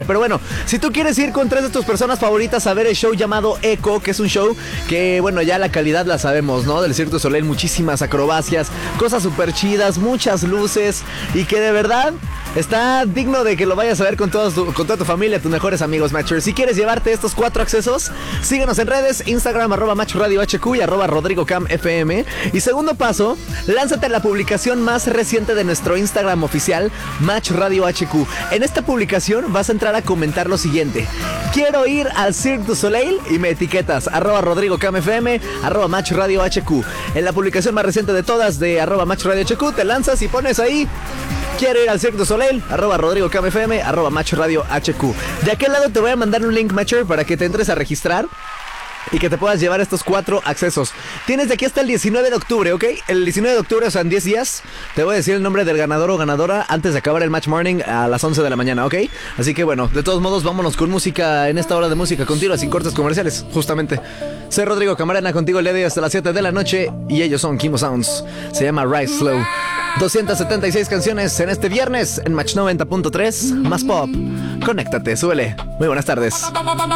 Pero bueno, si tú quieres ir con 3 de tus personas favoritas a ver el show llamado Echo, que es un show que, bueno, ya la calidad la sabemos, ¿no? Del Cirque du Soleil, muchísimas acrobacias, cosas súper chidas, muchas luces, y que de verdad está digno de que lo vayas a ver con toda tu familia, tus mejores amigos, Matcher. Si quieres llevarte estos 4 accesos, síguenos en redes, Instagram, @MatchRadioHQ y @RodrigoCamFM. Y segundo paso, lánzate a la publicación más reciente de nuestro Instagram oficial, MatchRadioHQ. En esta publicación vas a entrar a comentar lo siguiente: quiero ir al Cirque du Soleil, y me etiquetas @RodrigoCamFM, @MatchRadioHQ. En la publicación más reciente de todas, de @MatchRadioHQ, te lanzas y pones ahí: quiero ir al Cirque du Soleil, @RodrigoCamFM, @MatchRadioHQ. De aquel lado te voy a mandar un link, Matcher, para que te entres a registrar y que te puedas llevar estos 4 accesos. Tienes de aquí hasta el 19 de octubre, ¿ok? El 19 de octubre, o sea, en 10 días, te voy a decir el nombre del ganador o ganadora antes de acabar el Match Morning a las 11 de la mañana, ¿ok? Así que bueno, de todos modos, vámonos con música en esta hora de música continua, sin cortes comerciales, justamente. Soy Rodrigo Camarena, contigo el día de hoy hasta las 7 de la noche, y ellos son Kimo Sounds. Se llama Rise Slow. 276 canciones en este viernes en Match 90.3, más pop. Conéctate, súbele. Muy buenas tardes.